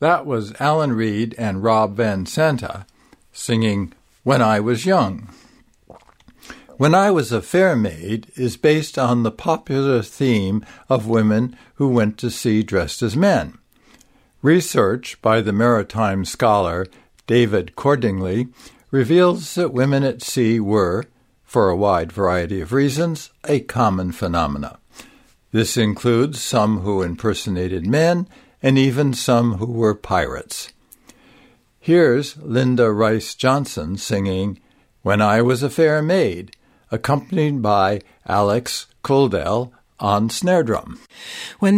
That was Alan Reed and Rob Van Santa singing When I Was Young. When I Was a Fair Maid is based on the popular theme of women who went to sea dressed as men. Research by the maritime scholar David Cordingley reveals that women at sea were, for a wide variety of reasons, a common phenomena. This includes some who impersonated men and even some who were pirates. Here's Linda Rice Johnson singing When I Was a Fair Maid, accompanied by Alex Kuldell on snare drum. When